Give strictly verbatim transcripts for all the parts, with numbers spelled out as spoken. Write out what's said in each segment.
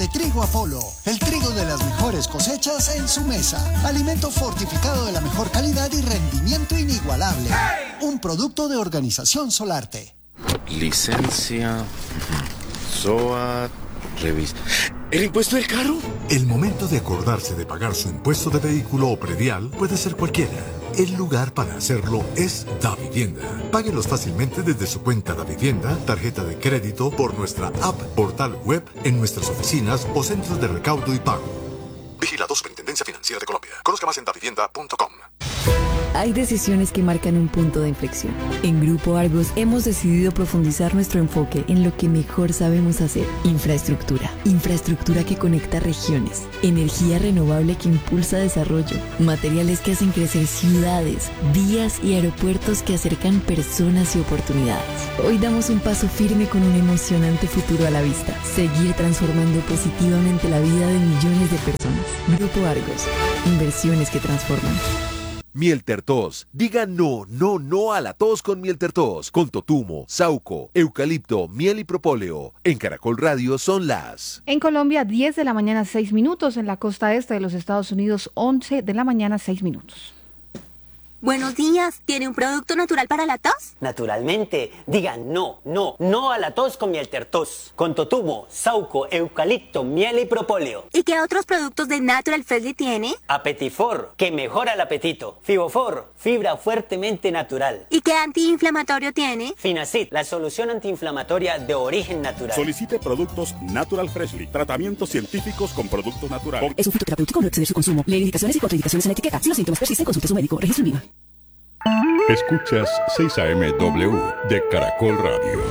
De Trigo Apolo, el trigo de las mejores cosechas en su mesa. Alimento fortificado de la mejor calidad y rendimiento inigualable. ¡Hey! Un producto de Organización Solarte. Licencia, S O A, revista. ¿El impuesto del carro? El momento de acordarse de pagar su impuesto de vehículo o predial puede ser cualquiera. El lugar para hacerlo es Davivienda. Páguelos fácilmente desde su cuenta Davivienda, tarjeta de crédito, por nuestra app, portal web, en nuestras oficinas o centros de recaudo y pago. Vigilado Superintendencia Financiera de Colombia. Conozca más en davivienda punto com. Hay decisiones que marcan un punto de inflexión. En Grupo Argos hemos decidido profundizar nuestro enfoque en lo que mejor sabemos hacer. Infraestructura. Infraestructura que conecta regiones. Energía renovable que impulsa desarrollo. Materiales que hacen crecer ciudades, vías y aeropuertos que acercan personas y oportunidades. Hoy damos un paso firme con un emocionante futuro a la vista. Seguir transformando positivamente la vida de millones de personas. Grupo Argos. Inversiones que transforman. Miel Tertos. Diga no, no, no a la tos con Miel Tertos. Con totumo, sauco, eucalipto, miel y propóleo. En Caracol Radio son las... En Colombia, diez de la mañana, seis minutos. En la costa este de los Estados Unidos, once de la mañana, seis minutos. Buenos días. ¿Tiene un producto natural para la tos? Naturalmente. Diga no, no, no a la tos con Miel Tertos. Con totumo, sauco, eucalipto, miel y propóleo. ¿Y qué otros productos de Natural Freshly tiene? Apetifor, que mejora el apetito. Fibofor, fibra fuertemente natural. ¿Y qué antiinflamatorio tiene? Finacid, la solución antiinflamatoria de origen natural. Solicite productos Natural Freshly. Tratamientos científicos con productos naturales. Es un fitoterapéutico, no exceder su consumo. Lee indicaciones y contraindicaciones en la etiqueta. Si los síntomas persisten, consulte a su médico. Registro en Viva. Escuchas seis A M W de Caracol Radio.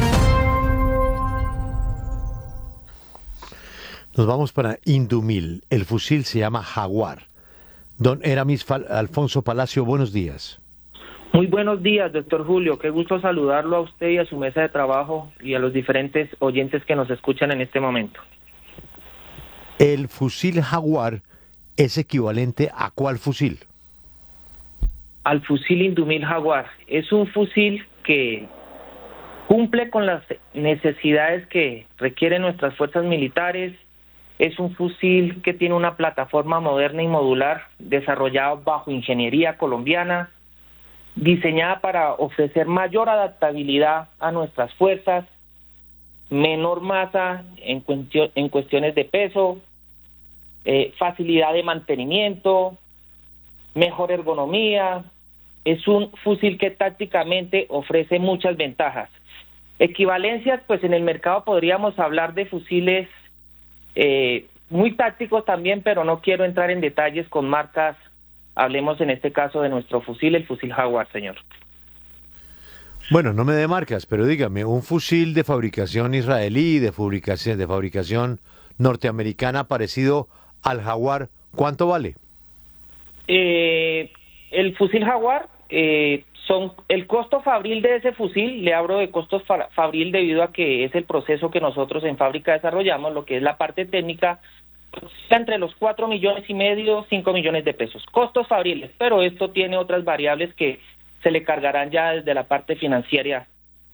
Nos vamos para Indumil. El fusil se llama Jaguar. Don Eramis Fal- Alfonso Palacio, buenos días. Muy buenos días, doctor Julio. Qué gusto saludarlo a usted y a su mesa de trabajo y a los diferentes oyentes que nos escuchan en este momento. El fusil Jaguar es equivalente ¿a cuál fusil? Al fusil Indumil Jaguar. Es un fusil que cumple con las necesidades que requieren nuestras fuerzas militares. Es un fusil que tiene una plataforma moderna y modular desarrollada bajo ingeniería colombiana, diseñada para ofrecer mayor adaptabilidad a nuestras fuerzas, menor masa en, cuestio- en cuestiones de peso, eh, facilidad de mantenimiento, mejor ergonomía. Es un fusil que tácticamente ofrece muchas ventajas. Equivalencias, pues en el mercado podríamos hablar de fusiles eh, muy tácticos también, pero no quiero entrar en detalles con marcas. Hablemos en este caso de nuestro fusil, el fusil Jaguar, señor. Bueno, no me dé marcas, pero dígame, un fusil de fabricación israelí, de fabricación, de fabricación norteamericana parecido al Jaguar, ¿cuánto vale? Eh, el fusil Jaguar, eh, son el costo fabril de ese fusil, le hablo de costos fa- fabril debido a que es el proceso que nosotros en fábrica desarrollamos, lo que es la parte técnica, está entre los cuatro millones y medio, cinco millones de pesos, costos fabriles, pero esto tiene otras variables que se le cargarán ya desde la parte financiera.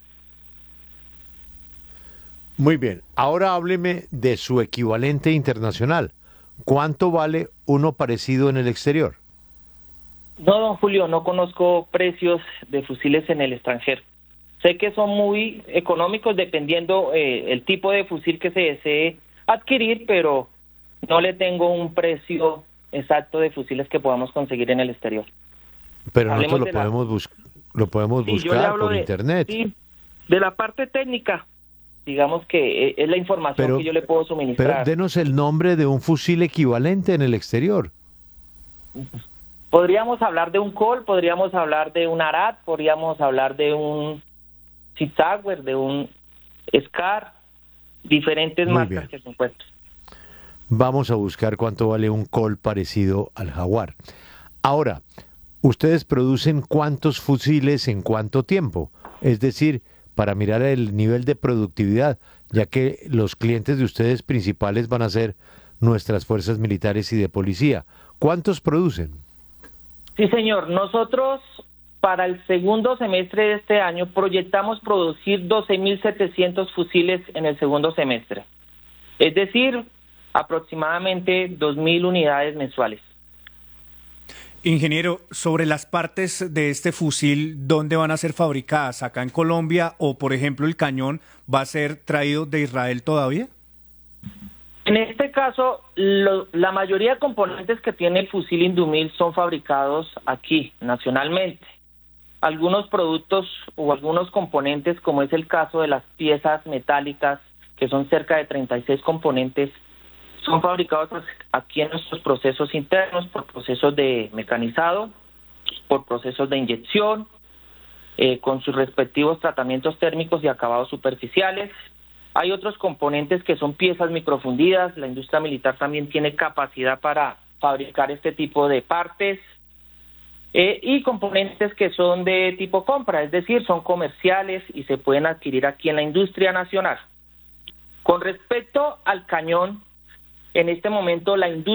Muy bien, ahora hábleme de su equivalente internacional. ¿Cuánto vale uno parecido en el exterior? No, don Julio, no conozco precios de fusiles en el extranjero. Sé que son muy económicos dependiendo eh, el tipo de fusil que se desee adquirir, pero no le tengo un precio exacto de fusiles que podamos conseguir en el exterior. Pero Hablemos nosotros lo de la- podemos, bus- lo podemos Sí, yo le buscar hablo por de- internet. Sí, de la parte técnica, digamos que eh, es la información Pero- que yo le puedo Pero suministrar. denos el nombre de un fusil equivalente en el exterior. Podríamos hablar de un Colt, podríamos hablar de un Arad, podríamos hablar de un Zigzagwer, de un Scar, diferentes Muy marcas bien. que se encuentran. Vamos a buscar cuánto vale un Colt parecido al Jaguar. Ahora, ¿ustedes producen cuántos fusiles en cuánto tiempo? Es decir, para mirar el nivel de productividad, ya que los clientes de ustedes principales van a ser nuestras fuerzas militares y de policía. ¿Cuántos producen? Sí, señor. Nosotros para el segundo semestre de este año proyectamos producir doce mil setecientos fusiles en el segundo semestre. es decir, aproximadamente dos mil unidades mensuales. Ingeniero, sobre las partes de este fusil, ¿dónde van a ser fabricadas? ¿Acá en Colombia o, por ejemplo, el cañón va a ser traído de Israel todavía? En este caso, lo, la mayoría de componentes que tiene el fusil Indumil son fabricados aquí, nacionalmente. Algunos productos o algunos componentes, como es el caso de las piezas metálicas, que son cerca de treinta y seis componentes, son fabricados aquí en nuestros procesos internos por procesos de mecanizado, por procesos de inyección, eh, con sus respectivos tratamientos térmicos y acabados superficiales. Hay otros componentes que son piezas microfundidas. La industria militar también tiene capacidad para fabricar este tipo de partes. Eh, y componentes que son de tipo compra, es decir, son comerciales y se pueden adquirir aquí en la industria nacional. Con respecto al cañón, en este momento la industria